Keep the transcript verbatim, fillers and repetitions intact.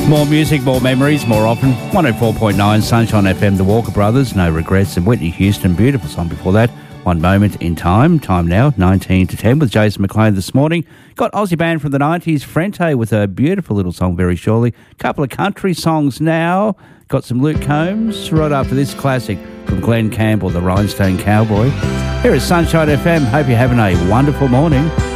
More music, more memories, more often. one oh four point nine Sunshine F M, The Walker Brothers, No Regrets, and Whitney Houston. Beautiful song before that. One Moment in Time. Time now, nineteen to ten with Jason McLean this morning. Got Aussie band from the nineties, Frente, with a beautiful little song, Very Surely. Couple of country songs now. Got some Luke Combs right after this classic from Glenn Campbell, The Rhinestone Cowboy. Here is Sunshine F M. Hope you're having a wonderful morning.